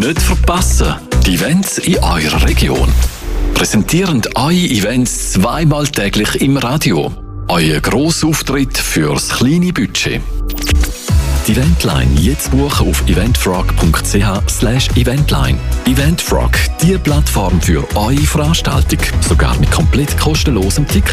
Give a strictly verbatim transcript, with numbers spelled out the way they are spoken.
Nicht verpassen, die Events in eurer Region. Präsentierend eure Events zweimal täglich im Radio. Euer Grossauftritt fürs kleine Budget. Die Eventline jetzt buchen auf eventfrog punkt c h slash eventline. Eventfrog, die Plattform für eure Veranstaltung, sogar mit komplett kostenlosem Ticket.